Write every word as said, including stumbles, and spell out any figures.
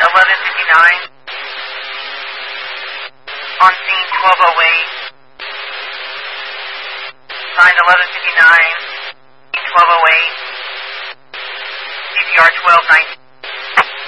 eleven fifty-nine. On scene twelve oh eight. Signed eleven fifty-nine.